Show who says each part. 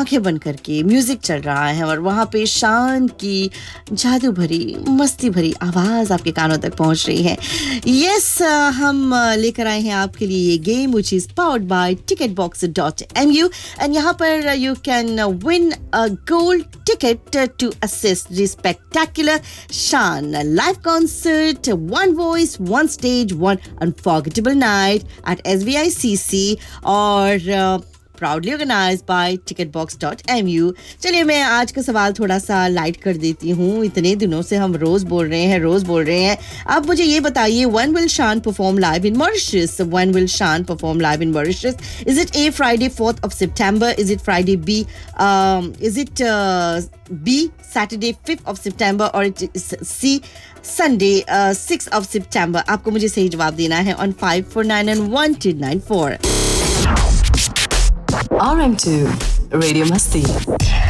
Speaker 1: आंखें बंद करके म्यूजिक चल रहा है और वहाँ पे शान की जादू भरी मस्ती भरी आवाज़ आपके कानों तक पहुँच रही है. यस, हम लेकर आए हैं आपके लिए ये game which is powered by ticketbox.mu and यहाँ पर you can win a gold ticket to assist the spectacular Shan live concert, one voice, one stage, one unforgettable night at SVICC और proudly organized by ticketbox.mu. चलिए मैं आज का सवाल थोड़ा सा लाइट कर देती हूँ. इतने दिनों से हम रोज बोल रहे हैं. अब मुझे ये बताइए, when will Shan perform live in Mauritius? When will Shan perform live in Mauritius? Is it A, Friday 4th of September? Is it Friday B? Is it B, Saturday 5th of September? Or it is C, Sunday 6th of September? आपको मुझे सही जवाब देना है on 549 and 1294.
Speaker 2: RM2 Radio Masti.